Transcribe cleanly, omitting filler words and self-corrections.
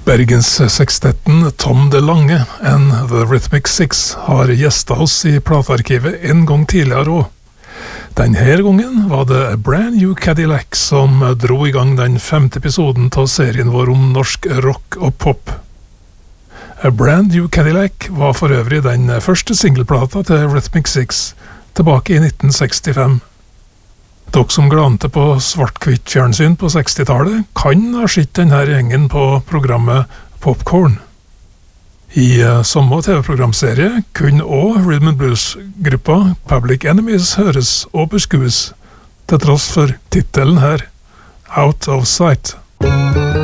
Bergens-sekstetten Tom DeLonge and The Rhythmic Six har gjestet oss i platearkivet en gang tidligere også. Denne gangen var det A Brand New Cadillac som dro i gang den 5. episoden av serien vår om norsk rock og pop. A Brand New Cadillac var for øvrig den første singleplata til Rhythmic Six, tilbake i 1965. Dere som glante på svart-hvitt fjernsyn på 60-tallet kan ha sett denne gjengen på programmet Popcorn. I samme TV-programserie kunne også Rhythm and Blues-gruppa Public Enemies høres og beskues, til tross for titelen her, Out of Sight.